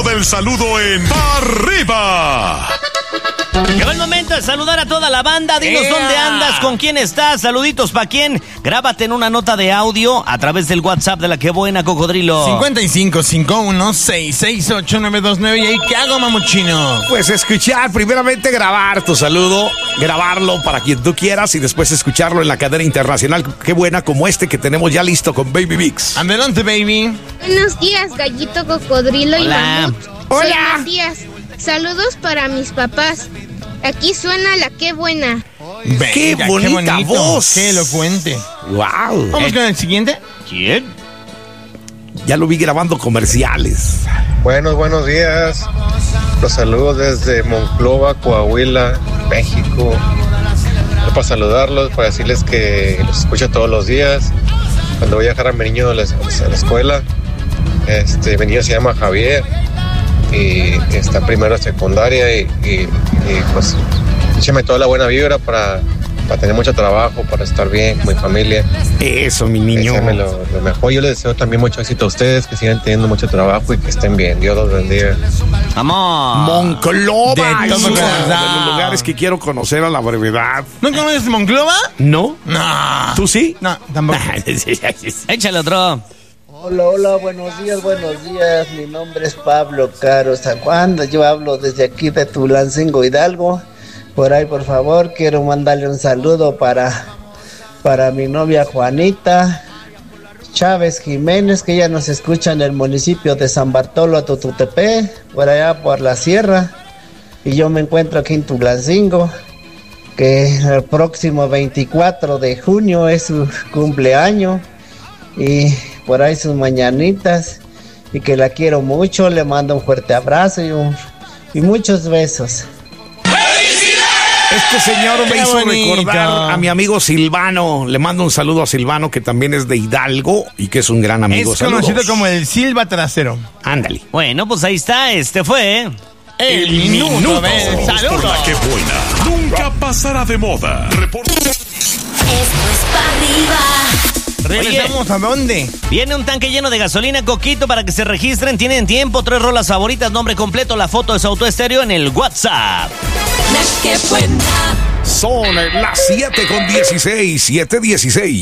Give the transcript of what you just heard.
del saludo en ¡Arriba! Llegó el momento de saludar a toda la banda. Dinos dónde andas, con quién estás, saluditos pa' quién. Grábate en una nota de audio a través del WhatsApp de la Que Buena, Cocodrilo. 5551668929. ¿Y ahí qué hago, mamuchino? Pues escuchar, primeramente grabar tu saludo, grabarlo para quien tú quieras y después escucharlo en la cadena internacional Qué Buena, como este que tenemos ya listo con Baby Mix. Adelante, baby. Buenos días, Gallito, Cocodrilo y Mamut. Hola. Soy Matías. Saludos para mis papás. Aquí suena la Qué Buena. Venga, ¡Qué bonita voz! ¡Qué elocuente! ¡Wow! Vamos con el siguiente. ¿Quién? Ya lo vi grabando comerciales. Buenos días. Los saludo desde Monclova, Coahuila, México. Para saludarlos, para decirles que los escucho todos los días. Cuando voy a dejar a mi niño a la escuela, mi niño se llama Javier y está primero de secundaria y pues échame toda la buena vibra para tener mucho trabajo, para estar bien con mi familia. Eso, mi niño. Déjame lo mejor. Yo les deseo también mucho éxito a ustedes, que sigan teniendo mucho trabajo y que estén bien. Dios los bendiga. ¡Vamos! Monclova. De todo es uno corazón. de los lugares que quiero conocer a la brevedad. ¿No conoces Monclova? ¿No? No. ¿Tú sí? No, tampoco. Échale otro. Hola, buenos días. Mi nombre es Pablo Caro Zacuanda. Yo hablo desde aquí de Tulancingo, Hidalgo. Por ahí, por favor, quiero mandarle un saludo para mi novia Juanita Chávez Jiménez, que ella nos escucha en el municipio de San Bartolo, Tututepec, por allá por la sierra. Y yo me encuentro aquí en Tulancingo, que el próximo 24 de junio es su cumpleaños. Y por ahí sus mañanitas, y que la quiero mucho, le mando un fuerte abrazo y muchos besos. Este señor me Qué hizo bonito. recordar a mi amigo Silvano. Le mando un saludo a Silvano, que también es de Hidalgo y que es un gran amigo. Es conocido Saludos. como el Silva Trasero. Ándale. Bueno, pues ahí está, fue. El minuto del Por saludo. la Que Buena. Nunca pasará de moda. Esto es pa' arriba. ¿Regresamos a dónde? Viene un tanque lleno de gasolina, Coquito, para que se registren. Tienen tiempo, 3 rolas favoritas, nombre completo, la foto de su auto estéreo en el WhatsApp. La Que Buena. Son las 7:16, 7:16.